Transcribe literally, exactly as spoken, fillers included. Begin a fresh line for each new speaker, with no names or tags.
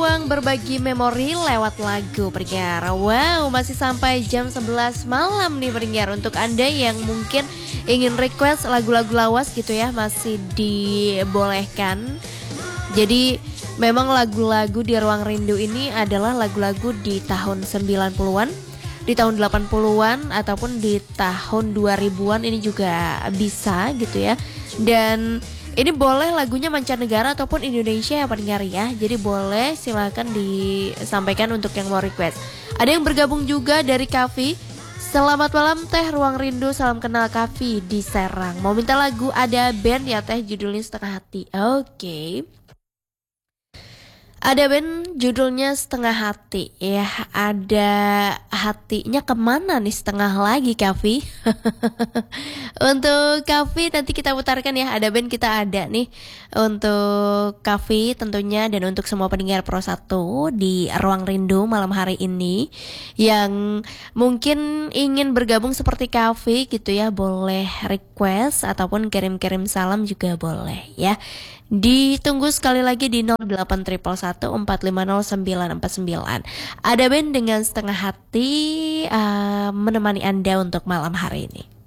ruang berbagi memori lewat lagu pendengar. Wow, masih sampai jam sebelas malam nih pendengar. Untuk Anda yang mungkin ingin request lagu-lagu lawas gitu ya, masih dibolehkan. Jadi memang lagu-lagu di Ruang Rindu ini adalah lagu-lagu di tahun sembilan puluhan, di tahun delapan puluhan ataupun di tahun dua ribuan ini juga bisa gitu ya. Dan ini boleh lagunya mancanegara ataupun Indonesia ya pendengar ya. Jadi boleh silakan disampaikan untuk yang mau request. Ada yang bergabung juga dari Kavi. Selamat malam Teh Ruang Rindu, salam kenal Kavi di Serang. Mau minta lagu ada band ya Teh, judulnya Setengah Hati. Oke okay. Ada band judulnya Setengah Hati ya. Ada hatinya kemana nih setengah lagi Kavi? Untuk Kavi nanti kita putarkan ya. Ada band kita ada nih untuk Kavi tentunya, dan untuk semua pendengar Pro satu di Ruang Rindu malam hari ini yang mungkin ingin bergabung seperti Kavi gitu ya, boleh request ataupun kirim-kirim salam juga boleh ya. Ditunggu sekali lagi di nol delapan satu satu empat lima nol sembilan empat sembilan. Ada band dengan Setengah Hati uh, menemani Anda untuk malam hari ini.